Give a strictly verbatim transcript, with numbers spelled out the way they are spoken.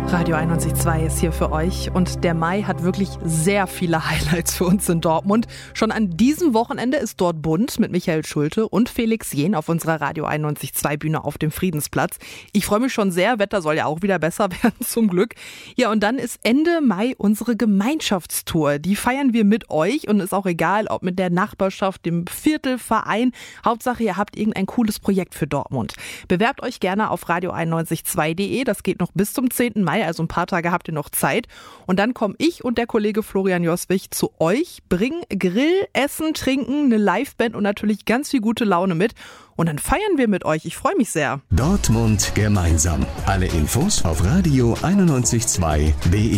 Radio einundneunzig Komma zwei ist hier für euch und der Mai hat wirklich sehr viele Highlights für uns in Dortmund. Schon an diesem Wochenende ist dort bunt mit Michael Schulte und Felix Jähn auf unserer Radio einundneunzig Komma zwei Bühne auf dem Friedensplatz. Ich freue mich schon sehr, Wetter soll ja auch wieder besser werden, zum Glück. Ja, und dann ist Ende Mai unsere Gemeinschaftstour. Die feiern wir mit euch und ist auch egal, ob mit der Nachbarschaft, dem Viertel, Verein. Hauptsache, ihr habt irgendein cooles Projekt für Dortmund. Bewerbt euch gerne auf radio einundneunzig Komma zwei punkt de. Das geht noch bis zum zehnten Mai, also ein paar Tage habt ihr noch Zeit. Und dann komme ich und der Kollege Florian Joswig zu euch, bringen Grill, Essen, Trinken, eine Liveband und natürlich ganz viel gute Laune mit. Und dann feiern wir mit euch. Ich freue mich sehr. Dortmund gemeinsam. Alle Infos auf radio einundneunzig Komma zwei punkt de.